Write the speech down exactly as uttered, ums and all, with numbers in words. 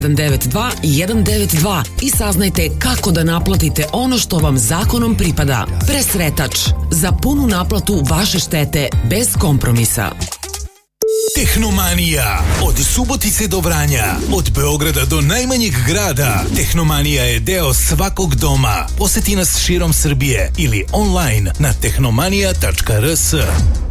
jedan devet dva jedan devet dva i saznajte kako da naplatite ono što vam zakonom pripada. Presretač. Za punu naplatu vaše štete bez kompromisa. Tehnomanija. Od Subotice do Vranja, od Beograda do najmanjeg grada. Tehnomanija je deo svakog doma. Poseti nas širom Srbije ili online na tehnomanija tačka r s.